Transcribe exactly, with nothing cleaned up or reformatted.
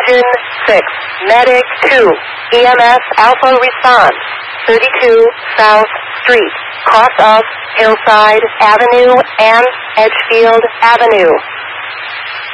Engine six, Medic two, E M S Alpha response, thirty-two South Street, cross of Hillside Avenue and Edgefield Avenue.